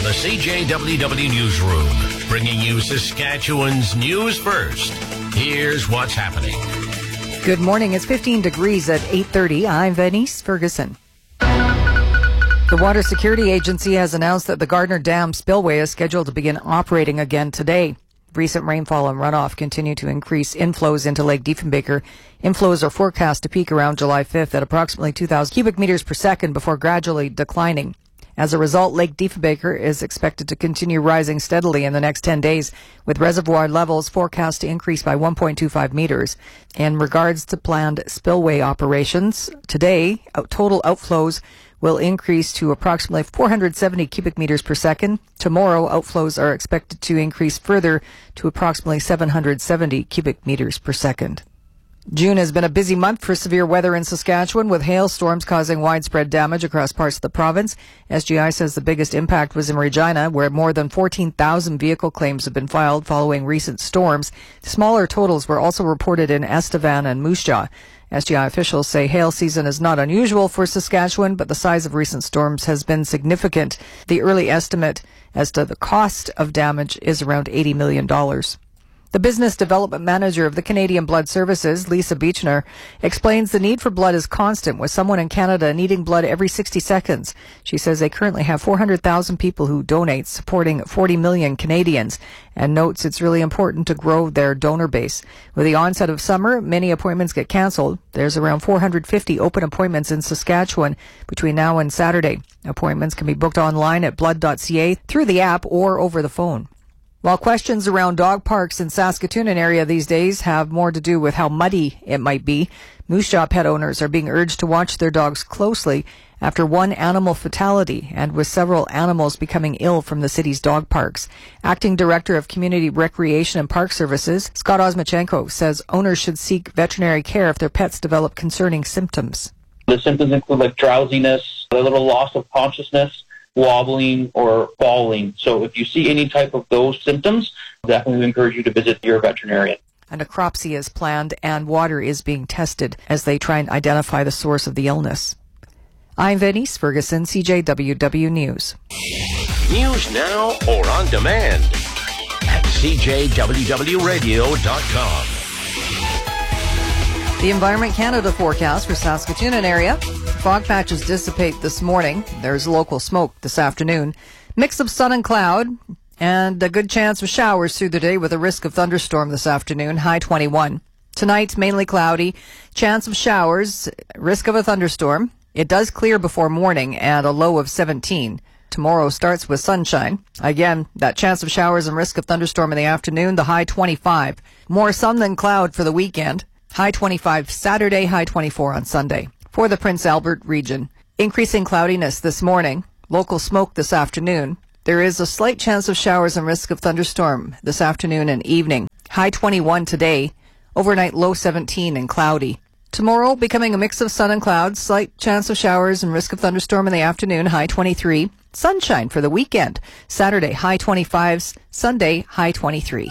the CJWW Newsroom, bringing you Saskatchewan's news first. Here's what's happening. Good morning. It's 15 degrees at 8:30. I'm Venice Ferguson. The Water Security Agency has announced that the Gardner Dam spillway is scheduled to begin operating again today. Recent rainfall and runoff continue to increase inflows into Lake Diefenbaker. Inflows are forecast to peak around July 5th at approximately 2,000 cubic meters per second before gradually declining. As a result, Lake Diefenbaker is expected to continue rising steadily in the next 10 days, with reservoir levels forecast to increase by 1.25 meters. In regards to planned spillway operations, today, total outflows will increase to approximately 470 cubic meters per second. Tomorrow, outflows are expected to increase further to approximately 770 cubic meters per second. June has been a busy month for severe weather in Saskatchewan, with hailstorms causing widespread damage across parts of the province. SGI says the biggest impact was in Regina, where more than 14,000 vehicle claims have been filed following recent storms. Smaller totals were also reported in Estevan and Moose Jaw. SGI officials say hail season is not unusual for Saskatchewan, but the size of recent storms has been significant. The early estimate as to the cost of damage is around $80 million. The business development manager of the Canadian Blood Services, Lisa Beechner, explains the need for blood is constant, with someone in Canada needing blood every 60 seconds. She says they currently have 400,000 people who donate, supporting 40 million Canadians, and notes it's really important to grow their donor base. With the onset of summer, many appointments get cancelled. There's around 450 open appointments in Saskatchewan between now and Saturday. Appointments can be booked online at blood.ca, through the app, or over the phone. While questions around dog parks in Saskatoon area these days have more to do with how muddy it might be, Moose Jaw pet owners are being urged to watch their dogs closely after one animal fatality and with several animals becoming ill from the city's dog parks. Acting Director of Community Recreation and Park Services, Scott Osmachenko, says owners should seek veterinary care if their pets develop concerning symptoms. The symptoms include like drowsiness, a little loss of consciousness, wobbling, or falling. So if you see any type of those symptoms, definitely encourage you to visit your veterinarian. A necropsy is planned and water is being tested as they try and identify the source of the illness. I'm Venice Ferguson, CJWW News. News now or on demand at CJWWRadio.com. The Environment Canada forecast for Saskatoon area. Fog patches dissipate this morning. There's local smoke this afternoon. Mix of sun and cloud, and a good chance of showers through the day with a risk of thunderstorm this afternoon, high 21. Tonight, mainly cloudy, chance of showers, risk of a thunderstorm. It does clear before morning and a low of 17. Tomorrow starts with sunshine. Again, that chance of showers and risk of thunderstorm in the afternoon, the high 25. More sun than cloud for the weekend. High 25 Saturday, high 24 on Sunday. For the Prince Albert region, increasing cloudiness this morning, local smoke this afternoon. There is a slight chance of showers and risk of thunderstorm this afternoon and evening. High 21 today, overnight low 17 and cloudy. Tomorrow, becoming a mix of sun and clouds, slight chance of showers and risk of thunderstorm in the afternoon, high 23. Sunshine for the weekend. Saturday, high 25s. Sunday, high 23.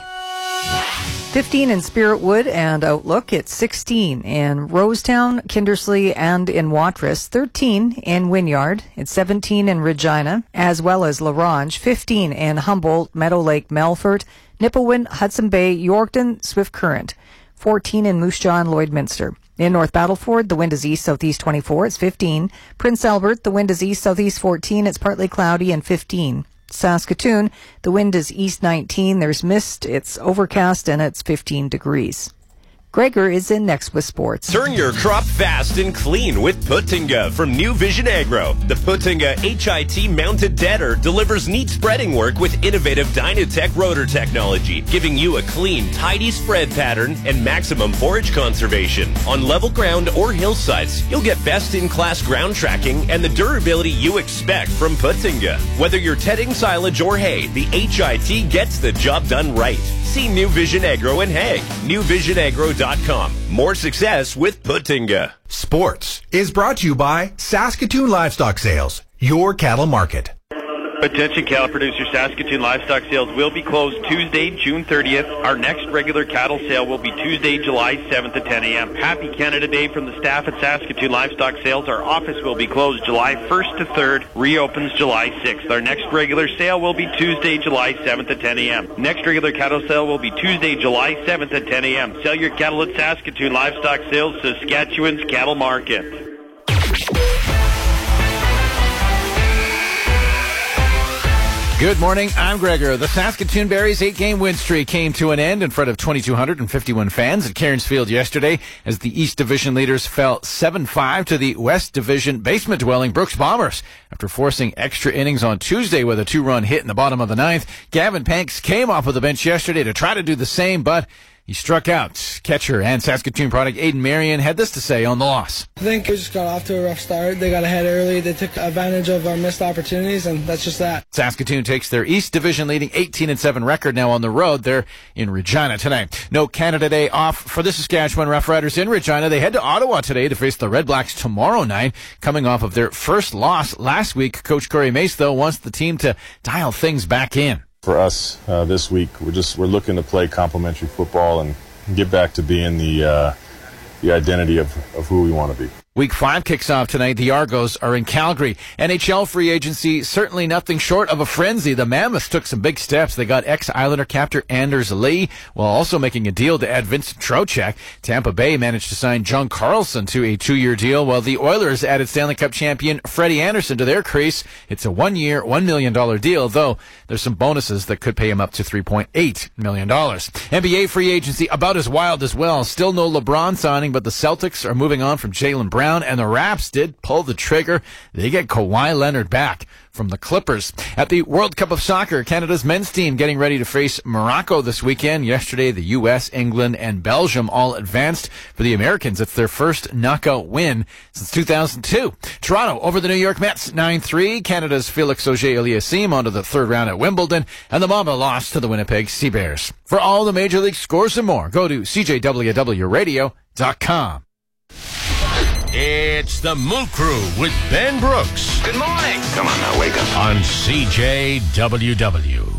15 in Spiritwood and Outlook. It's 16 in Rosetown, Kindersley, and in Watrous. 13 in Wynyard. It's 17 in Regina, as well as La Ronge. 15 in Humboldt, Meadow Lake, Melfort, Nipawin, Hudson Bay, Yorkton, Swift Current. 14 in Moose Jaw and Lloydminster. In North Battleford, the wind is east-southeast 24. It's 15. Prince Albert, the wind is east-southeast 14. It's partly cloudy and 15. Saskatoon, the wind is east 19. There's mist. It's overcast and it's 15 degrees. Gregor is in next with sports. Turn your crop fast and clean with Putinga from New Vision Agro. The Putinga HIT mounted deader delivers neat spreading work with innovative Dynatech rotor technology, giving you a clean, tidy spread pattern and maximum forage conservation. On level ground or hillsides, you'll get best-in-class ground tracking and the durability you expect from Putinga. Whether you're tedding silage or hay, the HIT gets the job done right. See New Vision Agro in Hague. NewVisionAgro.com. More success with Putinga. Sports is brought to you by Saskatoon Livestock Sales, your cattle market. Attention cattle producers, Saskatoon livestock sales will be closed Tuesday, June 30th. Our next regular cattle sale will be Tuesday, July 7th at 10 a.m. Happy Canada Day from the staff at Saskatoon Livestock Sales. Our office will be closed July 1st to 3rd, reopens July 6th. Our next regular sale will be Tuesday, July 7th at 10 a.m. Next regular cattle sale will be Tuesday, July 7th at 10 a.m. Sell your cattle at Saskatoon Livestock Sales, Saskatchewan's cattle market. Good morning, I'm Gregor. The Saskatoon Berries 8-game win streak came to an end in front of 2,251 fans at Cairns Field yesterday as the East Division leaders fell 7-5 to the West Division basement-dwelling Brooks Bombers. After forcing extra innings on Tuesday with a 2-run hit in the bottom of the ninth, Gavin Panks came off of the bench yesterday to try to do the same, but he struck out. Catcher and Saskatoon product Aidan Marion had this to say on the loss. I think we just got off to a rough start. They got ahead early. They took advantage of our missed opportunities, and that's just that. Saskatoon takes their East Division leading 18-7 record now on the road. They're in Regina tonight. No Canada Day off for the Saskatchewan Roughriders in Regina. They head to Ottawa today to face the Red Blacks tomorrow night. Coming off of their first loss last week, Coach Corey Mace, though, wants the team to dial things back in. For us this week, we're looking to play complementary football and get back to being the identity of who we want to be. Week 5 kicks off tonight. The Argos are in Calgary. NHL free agency, certainly nothing short of a frenzy. The Mammoths took some big steps. They got ex-Islander captain Anders Lee, while also making a deal to add Vincent Trocheck. Tampa Bay managed to sign John Carlson to a 2-year deal, while the Oilers added Stanley Cup champion Freddie Anderson to their crease. It's a 1-year, $1 million deal, though there's some bonuses that could pay him up to $3.8 million. NBA free agency about as wild as well. Still no LeBron signing, but the Celtics are moving on from Jaylen Brown, and the Raps did pull the trigger. They get Kawhi Leonard back from the Clippers. At the World Cup of Soccer, Canada's men's team getting ready to face Morocco this weekend. Yesterday, the U.S., England, and Belgium all advanced. For the Americans, it's their first knockout win since 2002. Toronto over the New York Mets 9-3. Canada's Felix Auger-Aliassime onto the third round at Wimbledon, and the Mamba lost to the Winnipeg Sea Bears. For all the Major League scores and more, go to CJWWRadio.com. It's the Moo Crew with Ben Brooks. Good morning. Come on now, wake up. On CJWW.